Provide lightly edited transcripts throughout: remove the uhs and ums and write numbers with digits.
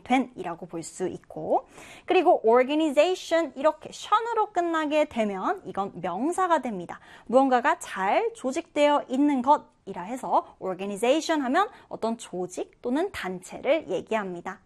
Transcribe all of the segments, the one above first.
된 이라고 볼 수 있고 그리고 organization 이렇게 션으로 끝나게 되면 이건 명사가 됩니다. 무언가가 잘 조직되어 있는 것이라 해서 organization 하면 어떤 조직 또는 단체를 얘기합니다.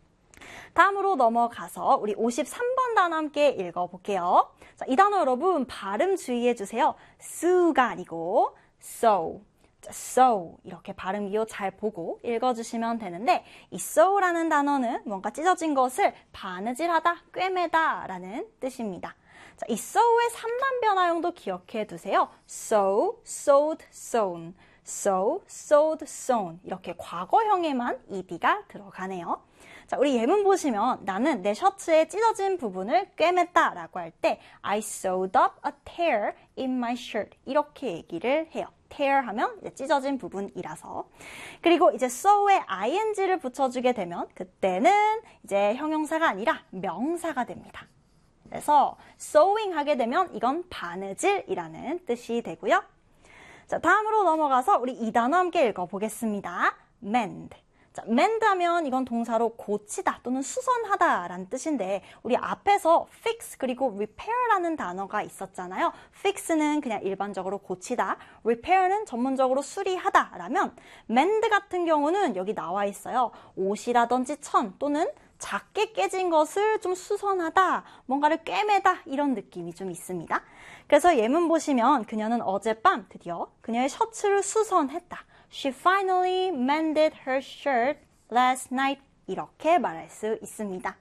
다음으로 넘어가서 우리 53번 단어 함께 읽어볼게요. 자, 이 단어 여러분 발음 주의해 주세요. su가 아니고 so. so 이렇게 발음 기호 잘 보고 읽어주시면 되는데 이 so라는 단어는 뭔가 찢어진 것을 바느질하다, 꿰매다 라는 뜻입니다. 자, 이 so의 3단 변화형도 기억해 두세요. so, sewed, sewn, so, sewed, sewn 이렇게 과거형에만 ed가 들어가네요. 자, 우리 예문 보시면 나는 내 셔츠의 찢어진 부분을 꿰맸다 라고 할 때 I sewed up a tear in my shirt 이렇게 얘기를 해요. tear 하면 이제 찢어진 부분이라서 그리고 이제 sew에 ing를 붙여주게 되면 그때는 이제 형용사가 아니라 명사가 됩니다. 그래서 sewing 하게 되면 이건 바느질이라는 뜻이 되고요. 자, 다음으로 넘어가서 우리 이 단어 함께 읽어보겠습니다. mend. 자, mend 하면 이건 동사로 고치다 또는 수선하다 라는 뜻인데 우리 앞에서 fix 그리고 repair라는 단어가 있었잖아요. fix는 그냥 일반적으로 고치다, repair는 전문적으로 수리하다 라면 mend 같은 경우는 여기 나와 있어요. 옷이라든지 천 또는 작게 깨진 것을 좀 수선하다, 뭔가를 꿰매다 이런 느낌이 좀 있습니다. 그래서 예문 보시면 그녀는 어젯밤 드디어 그녀의 셔츠를 수선했다. She finally mended her shirt last night. 이렇게 말할 수 있습니다.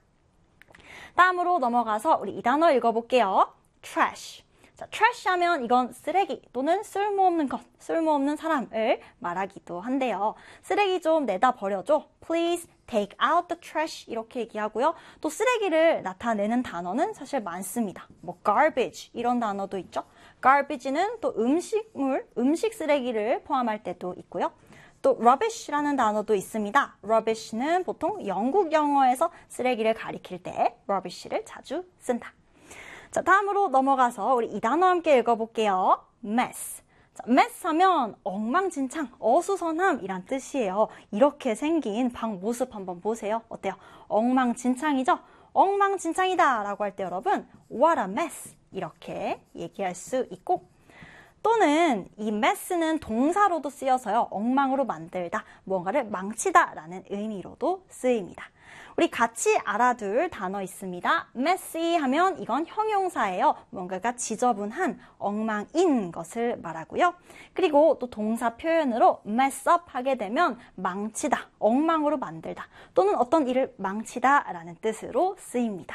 다음으로 넘어가서 우리 이 단어 읽어볼게요. trash. 자, trash 하면 이건 쓰레기 또는 쓸모없는 것, 쓸모없는 사람을 말하기도 한데요. 쓰레기 좀 내다 버려줘. Please take out the trash. 이렇게 얘기하고요. 또 쓰레기를 나타내는 단어는 사실 많습니다. 뭐 garbage 이런 단어도 있죠. garbage는 또 음식 쓰레기를 포함할 때도 있고요. 또 rubbish라는 단어도 있습니다. rubbish는 보통 영국 영어에서 쓰레기를 가리킬 때 rubbish를 자주 쓴다. 자, 다음으로 넘어가서 우리 이 단어 함께 읽어볼게요. mess. 자, mess 하면 엉망진창, 어수선함이란 뜻이에요. 이렇게 생긴 방 모습 한번 보세요. 어때요? 엉망진창이죠? 엉망진창이다 라고 할 때 여러분 what a mess 이렇게 얘기할 수 있고 또는 이 mess는 동사로도 쓰여서요. 엉망으로 만들다, 무언가를 망치다 라는 의미로도 쓰입니다. 우리 같이 알아둘 단어 있습니다. messy 하면 이건 형용사예요. 뭔가가 지저분한, 엉망인 것을 말하고요. 그리고 또 동사 표현으로 mess up 하게 되면 망치다, 엉망으로 만들다 또는 어떤 일을 망치다 라는 뜻으로 쓰입니다.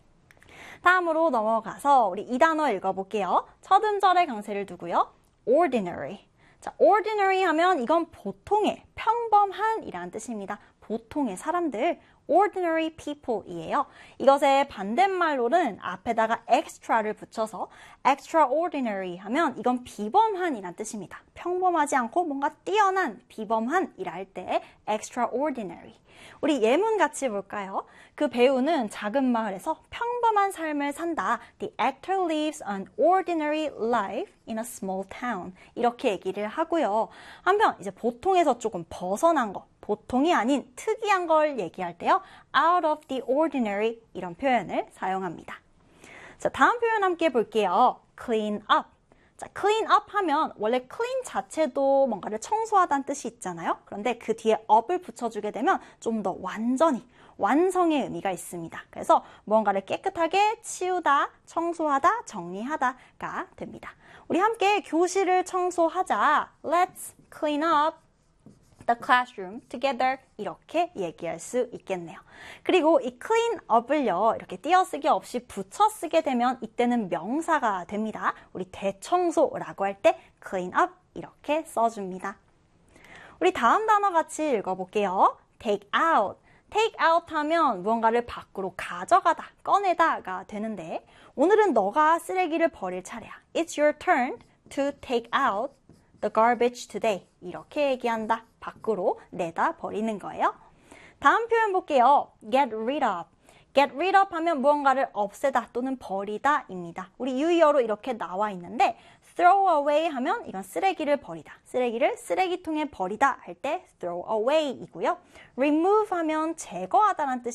다음으로 넘어가서 우리 이 단어 읽어볼게요. 첫 음절에 강세를 두고요. ordinary. 자, ordinary 하면 이건 보통의, 평범한 이라는 뜻입니다. 보통의 사람들, ordinary people이에요. 이것의 반대말로는 앞에다가 extra를 붙여서 extraordinary 하면 이건 비범한 이란 뜻입니다. 평범하지 않고 뭔가 뛰어난, 비범한 이라 할 때 extraordinary. 우리 예문 같이 볼까요? 그 배우는 작은 마을에서 평범한 삶을 산다. The actor lives an ordinary life in a small town. 이렇게 얘기를 하고요. 한편 이제 보통에서 조금 벗어난 거, 보통이 아닌 특이한 걸 얘기할 때요. out of the ordinary 이런 표현을 사용합니다. 자, 다음 표현 함께 볼게요. clean up. 자, clean up 하면 원래 clean 자체도 뭔가를 청소하다는 뜻이 있잖아요. 그런데 그 뒤에 up을 붙여주게 되면 좀 더 완전히, 완성의 의미가 있습니다. 그래서 무언가를 깨끗하게 치우다, 청소하다, 정리하다가 됩니다. 우리 함께 교실을 청소하자. Let's clean up the classroom together 이렇게 얘기할 수 있겠네요. 그리고 이 clean up을요 이렇게 띄어쓰기 없이 붙여 쓰게 되면 이때는 명사가 됩니다. 우리 대청소라고 할 때 clean up 이렇게 써줍니다. 우리 다음 단어 같이 읽어볼게요. take out. take out 하면 무언가를 밖으로 가져가다, 꺼내다가 되는데 오늘은 너가 쓰레기를 버릴 차례야. It's your turn to take out the garbage today. 이렇게 얘기한다. 밖으로 내다 버리는 거예요. 다음 표현 볼게요. get rid of. get rid of 하면 무언가를 없애다 또는 버리다입니다. 우리 유의어로 이렇게 나와 있는데 throw away 하면 이건 쓰레기를 버리다. 쓰레기를 쓰레기통에 버리다 할 때 throw away 이고요. remove 하면 제거하다라는 뜻이